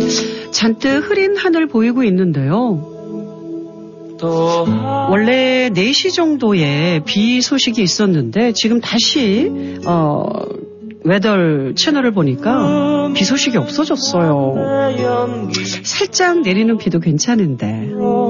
잔뜩 흐린 하늘 보이고 있는데요. 원래 4시 정도에 비 소식이 있었는데 지금 다시 웨더 채널을 보니까 비 소식이 없어졌어요. 살짝 내리는 비도 괜찮은데